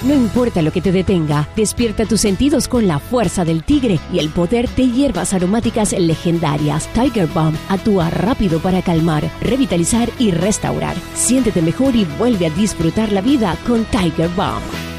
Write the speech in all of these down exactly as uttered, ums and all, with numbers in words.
No importa lo que te detenga, despierta tus sentidos con la fuerza del tigre y el poder de hierbas aromáticas legendarias. Tiger Balm actúa rápido para calmar, revitalizar y restaurar. Siéntete mejor y vuelve a disfrutar la vida con Tiger Balm.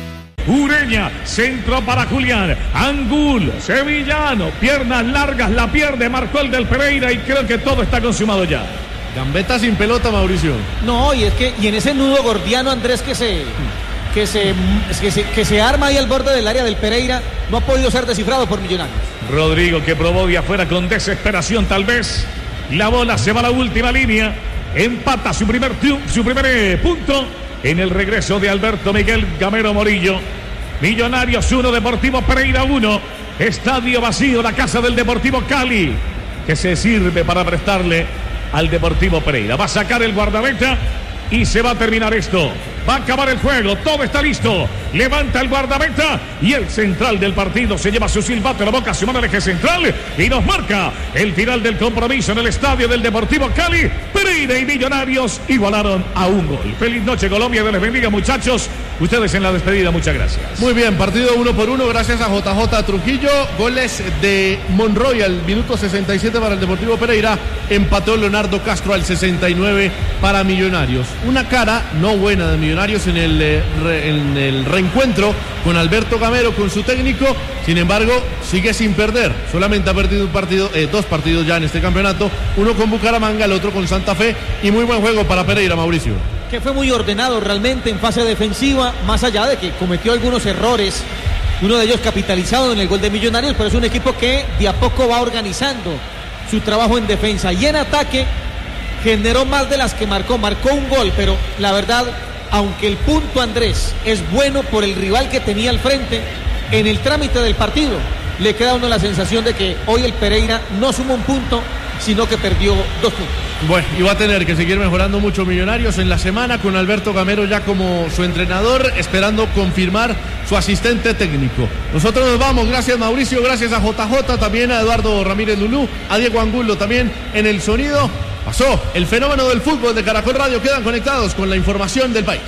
Ureña, centro para Julián, Angulo, Sevillano, piernas largas, la pierde, marcó el del Pereira y creo que todo está consumado ya. Gambetta sin pelota, Mauricio. No, y es que y en ese nudo gordiano, Andrés, que se que se que se, que se arma ahí al borde del área del Pereira, no ha podido ser descifrado por Millonarios. Rodrigo, que probó de afuera con desesperación tal vez, la bola se va a la última línea, empata su primer su primer eh, punto en el regreso de Alberto Miguel Gamero Morillo. Millonarios uno, Deportivo Pereira uno. Estadio vacío, la casa del Deportivo Cali, que se sirve para prestarle al Deportivo Pereira. Va a sacar el guardameta y se va a terminar esto. Va a acabar el juego, todo está listo. Levanta el guardameta y el central del partido se lleva su silbato a la boca, su mano al eje central y nos marca el final del compromiso en el estadio del Deportivo Cali. Pereira y Millonarios igualaron a un gol. Feliz noche, Colombia, Dios les bendiga, muchachos. Ustedes en la despedida, muchas gracias. Muy bien, partido uno por uno, gracias a J J Trujillo. Goles de Monroy al minuto sesenta y siete para el Deportivo Pereira. Empató Leonardo Castro al sesenta y nueve para Millonarios. Una cara no buena de Millonarios en el, eh, re, en el reencuentro con Alberto Gamero, con su técnico. Sin embargo, sigue sin perder. Solamente ha perdido un partido, eh, dos partidos ya en este campeonato. Uno con Bucaramanga, el otro con Santa Fe. Y muy buen juego para Pereira, Mauricio. Que fue muy ordenado realmente en fase defensiva, más allá de que cometió algunos errores, uno de ellos capitalizado en el gol de Millonarios, pero es un equipo que de a poco va organizando su trabajo en defensa y en ataque. Generó más de las que marcó, marcó un gol, pero la verdad, aunque el punto, Andrés, es bueno por el rival que tenía al frente, en el trámite del partido le queda a uno la sensación de que hoy el Pereira no sumó un punto, sino que perdió dos puntos. Bueno, y va a tener que seguir mejorando mucho Millonarios en la semana, con Alberto Gamero ya como su entrenador, esperando confirmar su asistente técnico. Nosotros nos vamos, gracias Mauricio, gracias a J J, también a Eduardo Ramírez Lulú, a Diego Angulo también en el sonido. Pasó el fenómeno del fútbol de Caracol Radio, quedan conectados con la información del país.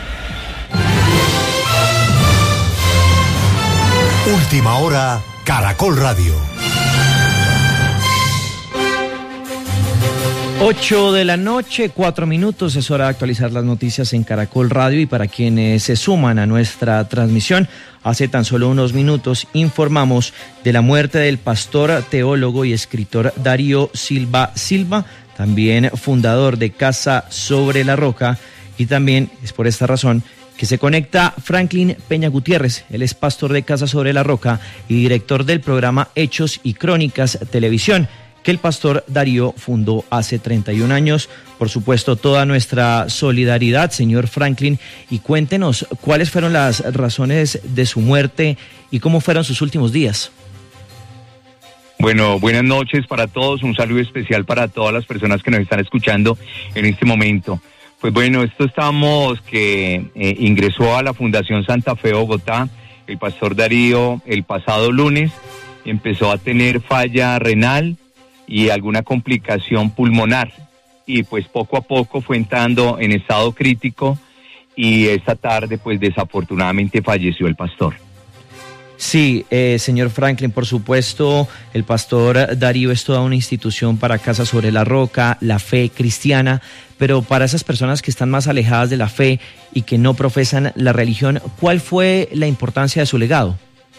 Última hora, Caracol Radio. ocho de la noche, cuatro minutos, es hora de actualizar las noticias en Caracol Radio y para quienes se suman a nuestra transmisión, hace tan solo unos minutos informamos de la muerte del pastor, teólogo y escritor Darío Silva Silva, también fundador de Casa Sobre la Roca, y también es por esta razón que se conecta Franklin Peña Gutiérrez. Él es pastor de Casa Sobre la Roca y director del programa Hechos y Crónicas Televisión, que el pastor Darío fundó hace treinta y un años. Por supuesto, toda nuestra solidaridad, señor Franklin, y cuéntenos cuáles fueron las razones de su muerte y cómo fueron sus últimos días. Bueno, buenas noches para todos, un saludo especial para todas las personas que nos están escuchando en este momento. Pues bueno, esto estamos que eh, ingresó a la Fundación Santa Fe Bogotá, el pastor Darío, el pasado lunes, empezó a tener falla renal y alguna complicación pulmonar, y pues poco a poco fue entrando en estado crítico y esta tarde pues desafortunadamente falleció el pastor. Sí, eh, señor Franklin, por supuesto, el pastor Darío es toda una institución para Casa Sobre la Roca, la fe cristiana, pero para esas personas que están más alejadas de la fe y que no profesan la religión, ¿cuál fue la importancia de su legado?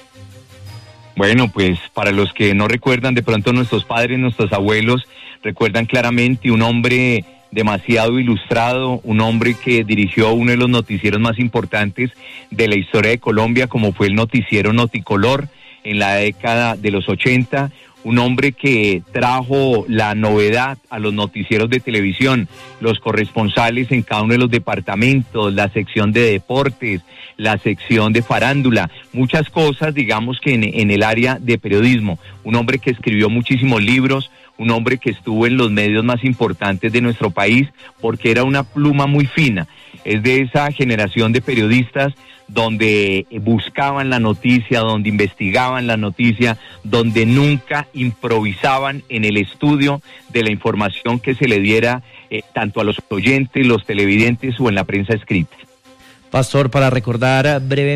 Bueno, pues para los que no recuerdan, de pronto nuestros padres, nuestros abuelos, recuerdan claramente un hombre demasiado ilustrado, un hombre que dirigió uno de los noticieros más importantes de la historia de Colombia, como fue el noticiero Noticolor en la década de los ochenta, un hombre que trajo la novedad a los noticieros de televisión, los corresponsales en cada uno de los departamentos, la sección de deportes, la sección de farándula, muchas cosas, digamos que en, en el área de periodismo, un hombre que escribió muchísimos libros, un hombre que estuvo en los medios más importantes de nuestro país, porque era una pluma muy fina, es de esa generación de periodistas donde buscaban la noticia, donde investigaban la noticia, donde nunca improvisaban en el estudio de la información que se le diera eh, tanto a los oyentes, los televidentes o en la prensa escrita. Pastor, para recordar brevemente